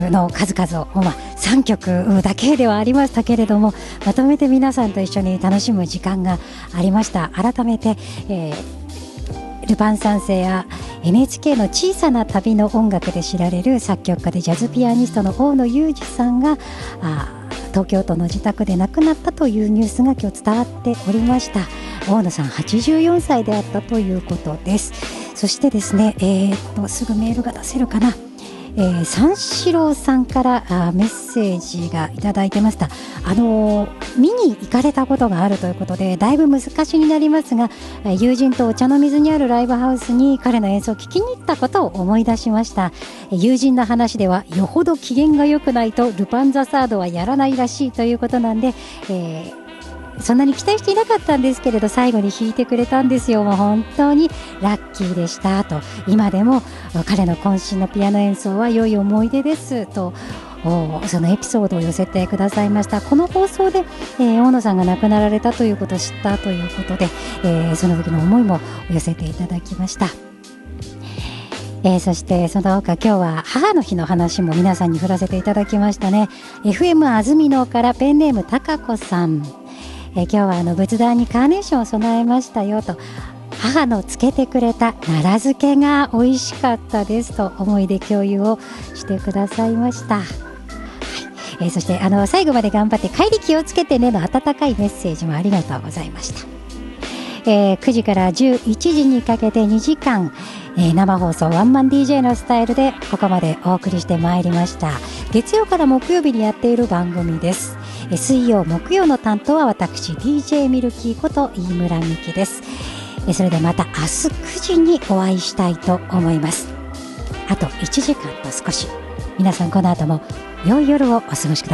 の数々を、3曲だけではありましたけれども、まとめて皆さんと一緒に楽しむ時間がありました。改めて、ルパン三世や NHK の小さな旅の音楽で知られる作曲家でジャズピアニストの大野雄二さんが東京都の自宅で亡くなったというニュースが今日伝わっておりました。大野さん84歳であったということです。そしてですね、すぐメールが出せるかな。三四郎さんからメッセージがいただいてました。見に行かれたことがあるということで、だいぶ難しになりますが、友人とお茶の水にあるライブハウスに彼の演奏を聴きに行ったことを思い出しました。友人の話ではよほど機嫌が良くないとルパンザサードはやらないらしいということなんで、そんなに期待していなかったんですけれど、最後に弾いてくれたんですよ。もう本当にラッキーでしたと。今でも彼の渾身のピアノ演奏は良い思い出ですと、そのエピソードを寄せてくださいました。この放送で、大野さんが亡くなられたということを知ったということで、その時の思いも寄せていただきました。そしてその他、今日は母の日の話も皆さんに振らせていただきましたね。 FM 安曇野からペンネームたかこさん、今日は仏壇にカーネーションを供えましたよと。母のつけてくれた奈良漬けが美味しかったですと思い出共有をしてくださいました。そして最後まで頑張って帰り気をつけてねの温かいメッセージもありがとうございました。9時から11時にかけて2時間、生放送ワンマン DJ のスタイルでここまでお送りしてまいりました。月曜から木曜日にやっている番組です。水曜木曜の担当は私 DJ ミルキーこと飯村美希です。それでまた明日9時にお会いしたいと思います。あと1時間と少し、皆さんこの後も良い夜をお過ごしください。